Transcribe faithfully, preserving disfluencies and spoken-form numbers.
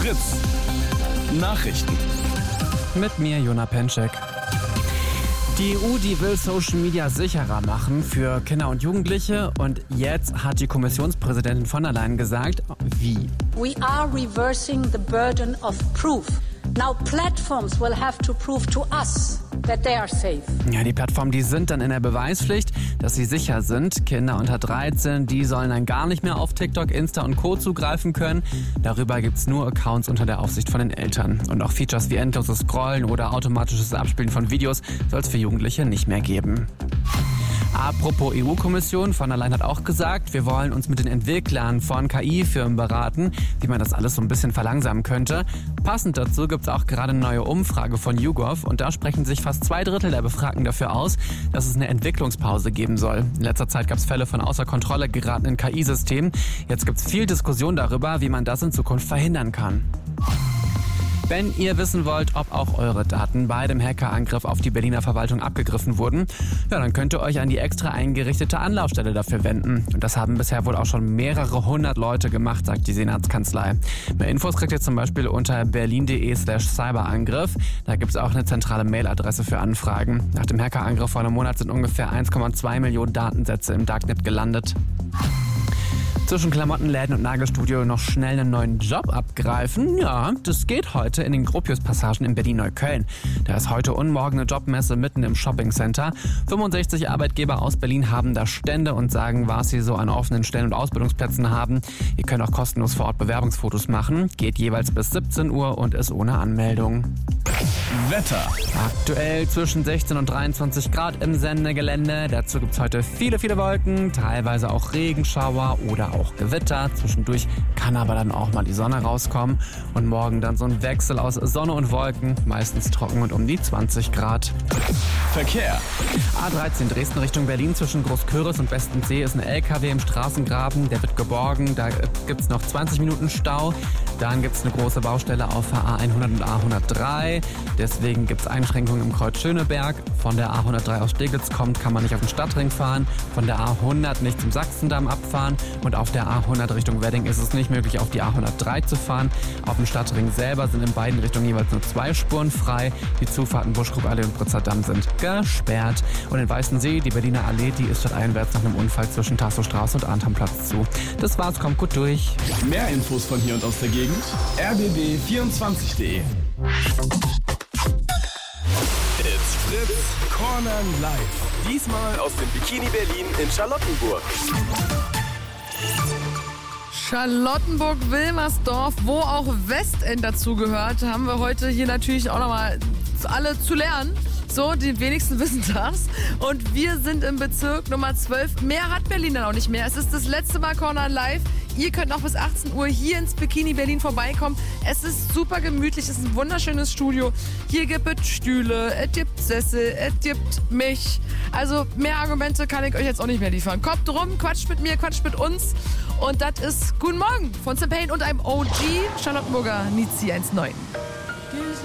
Fritz. Nachrichten. Mit mir, Jona Penczek. Die E U, die will Social Media sicherer machen für Kinder und Jugendliche. Und jetzt hat die Kommissionspräsidentin von der Leyen gesagt, wie? We are reversing the burden of proof. Now platforms will have to prove to us that they are safe. Ja, die Plattformen, die sind dann in der Beweispflicht, dass sie sicher sind. Kinder unter dreizehn, die sollen dann gar nicht mehr auf TikTok, Insta und Co. zugreifen können. Darüber gibt's nur Accounts unter der Aufsicht von den Eltern. Und auch Features wie endloses Scrollen oder automatisches Abspielen von Videos soll es für Jugendliche nicht mehr geben. Apropos E U-Kommission, von der Leyen hat auch gesagt, wir wollen uns mit den Entwicklern von K I-Firmen beraten, wie man das alles so ein bisschen verlangsamen könnte. Passend dazu gibt es auch gerade eine neue Umfrage von YouGov und da sprechen sich fast zwei Drittel der Befragten dafür aus, dass es eine Entwicklungspause geben soll. In letzter Zeit gab es Fälle von außer Kontrolle geratenen K I-Systemen. Jetzt gibt es viel Diskussion darüber, wie man das in Zukunft verhindern kann. Wenn ihr wissen wollt, ob auch eure Daten bei dem Hackerangriff auf die Berliner Verwaltung abgegriffen wurden, ja, dann könnt ihr euch an die extra eingerichtete Anlaufstelle dafür wenden. Und das haben bisher wohl auch schon mehrere hundert Leute gemacht, sagt die Senatskanzlei. Mehr Infos kriegt ihr zum Beispiel unter berlin.de slash cyberangriff. Da gibt es auch eine zentrale Mailadresse für Anfragen. Nach dem Hackerangriff vor einem Monat sind ungefähr eins Komma zwei Millionen Datensätze im Darknet gelandet. Zwischen Klamottenläden und Nagelstudio noch schnell einen neuen Job abgreifen? Ja, das geht heute in den Gropius-Passagen in Berlin-Neukölln. Da ist heute und morgen eine Jobmesse mitten im Shoppingcenter. fünfundsechzig Arbeitgeber aus Berlin haben da Stände und sagen, was sie so an offenen Stellen und Ausbildungsplätzen haben. Ihr könnt auch kostenlos vor Ort Bewerbungsfotos machen. Geht jeweils bis siebzehn Uhr und ist ohne Anmeldung. Wetter. Aktuell zwischen sechzehn und dreiundzwanzig Grad im Sendegelände. Dazu gibt es heute viele, viele Wolken, teilweise auch Regenschauer oder auch Gewitter. Zwischendurch kann aber dann auch mal die Sonne rauskommen. Und morgen dann so ein Wechsel aus Sonne und Wolken, meistens trocken und um die zwanzig Grad. Verkehr. A dreizehn Dresden Richtung Berlin zwischen Großküritz und Westensee ist ein L K W im Straßengraben. Der wird geborgen, da gibt es noch zwanzig Minuten Stau. Dann gibt es eine große Baustelle auf A hundert und A hundertdrei. Deswegen gibt es Einschränkungen im Kreuz Schöneberg. Von der A hundertdrei aus Steglitz kommt, kann man nicht auf den Stadtring fahren. Von der A hundert nicht zum Sachsendamm abfahren. Und auf der A hundert Richtung Wedding ist es nicht möglich, auf die A hundertdrei zu fahren. Auf dem Stadtring selber sind in beiden Richtungen jeweils nur zwei Spuren frei. Die Zufahrten Buschkrugallee und Potsdamer sind gesperrt. Und in Weißensee, die Berliner Allee, die ist stadteinwärts nach einem Unfall zwischen Tasso-Straße und Arntamplatz zu. Das war's, kommt gut durch. Mehr Infos von hier und aus der Gegend. r b b vierundzwanzig punkt de. It's Fritz Corner Live. Diesmal aus dem Bikini Berlin in Charlottenburg. Charlottenburg-Wilmersdorf, wo auch Westend dazugehört, haben wir heute hier natürlich auch nochmal alle zu lernen. So, die wenigsten wissen das. Und wir sind im Bezirk Nummer zwölf. Mehr hat Berlin dann auch nicht mehr. Es ist das letzte Mal Corner Live. Ihr könnt auch bis achtzehn Uhr hier ins Bikini Berlin vorbeikommen. Es ist super gemütlich, es ist ein wunderschönes Studio. Hier gibt es Stühle, es gibt Sessel, es gibt mich. Also mehr Argumente kann ich euch jetzt auch nicht mehr liefern. Kommt rum, quatscht mit mir, quatscht mit uns. Und das ist Guten Morgen von Sam Payne und einem O G Charlottenburger Nizi eins neun.